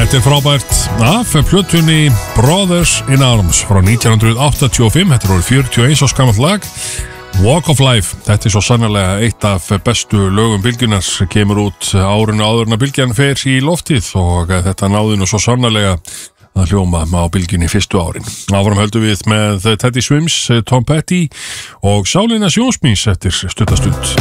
Þetta frábært af plötunni Brothers in Arms frá 1985. Þetta orðið 41 árs gamalt lag. Walk of Life, þetta svo sannarlega eitt af bestu lögum bylgjunnar, kemur út árinu áður en að bylgjan fer í loftið og þetta náði nú svo sannarlega að hljóma á bylgjunni fyrstu árin. Áfram höldum við með Teddy Swims, Tom Petty og Sálina Sjónsmís eftir stuttastund.